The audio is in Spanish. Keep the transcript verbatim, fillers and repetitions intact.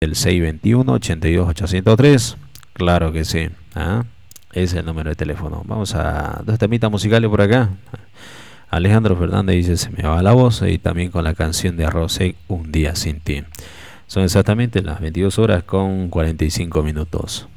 El seis dos uno, ocho dos ocho cero tres. Claro que sí. ¿Ah? Ese es el número de teléfono. Vamos a dos temitas musicales por acá. Alejandro Fernández dice se me va la voz, y también con la canción de Rosé, Un día sin ti. Son exactamente las veintidós horas con cuarenta y cinco minutos.